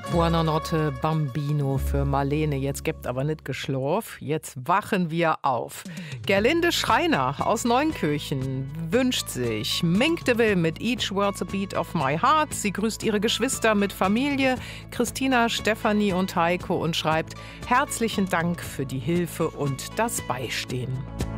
Buonanotte Bambino für Marlene. Jetzt gibt aber nicht geschlurf, jetzt wachen wir auf. Gerlinde Schreiner aus Neunkirchen wünscht sich Mink de Will mit Each Word's a Beat of My Heart. Sie grüßt ihre Geschwister mit Familie, Christina, Stefanie und Heiko, und schreibt: Herzlichen Dank für die Hilfe und das Beistehen.